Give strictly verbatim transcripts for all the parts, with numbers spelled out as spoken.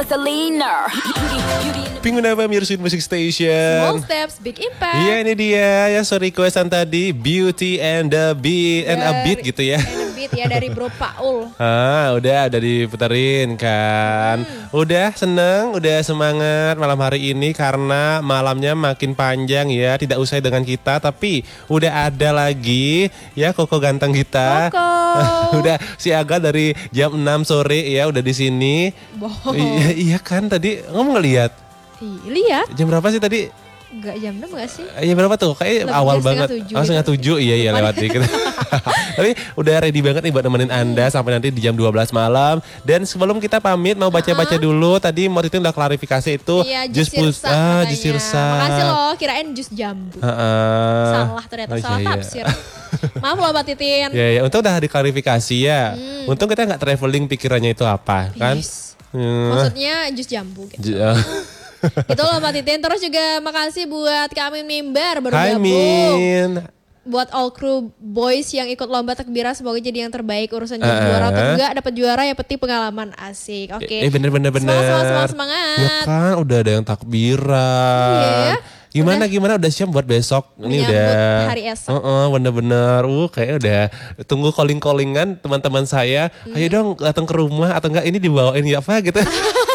Vaseline. Pengguna F M, your sweet music station. Small steps, big impact. Iya, ini dia yang so requestan tadi, Beauty and the Beat and a Beat gitu ya. And a Beat ya dari Bro Paul. Ah, udah udah diputerin kan. Hmm. Udah seneng, udah semangat malam hari ini karena malamnya makin panjang ya. Tidak usai dengan kita, tapi udah ada lagi ya Koko ganteng kita. Koko. Udah siaga dari jam enam sore ya, udah di sini. Bohong. Iya, iya kan tadi ngomong ngeliat. Iya, lihat. Jam berapa sih tadi? Enggak jam enam gak sih? Iya berapa tuh? Kayak awal banget. tujuh, oh setengah tujuh, iya iya lewat dikit. Tapi udah ready banget nih buat nemenin Anda sampai nanti di jam dua belas malam. Dan sebelum kita pamit mau baca-baca uh-huh. dulu. Tadi Mor itu udah klarifikasi itu iya, jus sirsa, ah, jus sirsa. Makasih loh, kirain jus jambu. Uh-uh. Salah ternyata, oh, salah iya, tafsir. Maaf loh Mbak Titin. Ya ya, untung udah diklarifikasi ya. Hmm. Untung kita nggak traveling pikirannya itu apa kan? Yes. Hmm. Maksudnya jus jambu gitu. J- Itu loh Mbak Titin. Terus juga makasih buat Kak Amin Mimbar baru Hai, gabung. Min. Buat all crew boys yang ikut lomba takbiran, semoga jadi yang terbaik. Urusan jadi uh, juara atau enggak, dapat juara yang penting pengalaman. Asik. Oke. Okay. Eh bener bener bener. Semangat semangat semangat. semangat. Ya kan udah ada yang takbiran. Iya ya. Gimana udah. gimana udah siap buat besok? Ini Menyambut udah hari esok. Uh-uh, bener-bener. Uh kayak udah tunggu calling-callingan teman-teman saya. Hmm. Ayo dong datang ke rumah atau enggak ini dibawain ya apa gitu.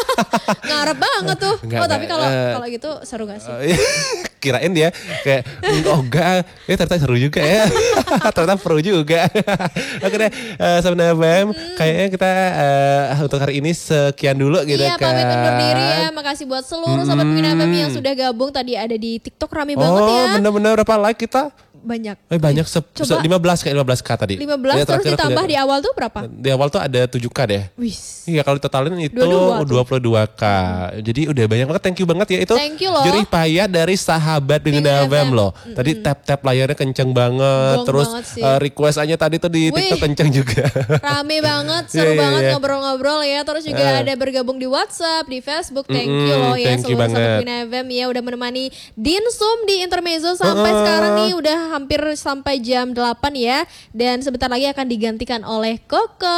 Ngarep banget tuh. Enggak, oh tapi kalau uh, kalau gitu seru gak sih? Uh, kirain dia kayak oh enggak, ya ternyata seru juga ya. Ternyata pro juga. Oke deh, uh, Sabna F M, hmm. kayaknya kita uh, untuk hari ini sekian dulu gitu iya, kan. Iya, pamit undur diri ya. Makasih buat seluruh hmm. sobat Pengguna F M yang sudah gabung. Tadi ada di TikTok rame oh, banget ya. Oh, bener-bener berapa like kita? Banyak. Eh banyak, se- se- lima belas kayak lima belas K tadi. lima belas ya, terus ditambah di awal tuh berapa? Di awal tuh ada tujuh K deh. Wis. Iya kalau totalin itu dua puluh dua K. Hmm. Jadi udah banyak banget, thank you banget ya. Itu thank you loh. jerih payah dari sahabat Pengguna F M loh. Mm-hmm. Tadi tap-tap layarnya kenceng banget. Bong terus banget uh, requestannya tadi tuh di Wih, TikTok kenceng juga. Rame banget, seru yeah, banget yeah, yeah. ngobrol-ngobrol ya. Terus juga uh. ada bergabung di WhatsApp, di Facebook. Thank mm-hmm, you loh ya seluruh sahabat Pengguna F M ya udah menemani Dinsum di Intermezzo sampai uh. sekarang nih udah hampir sampai jam delapan ya. Dan sebentar lagi akan digantikan oleh Koko.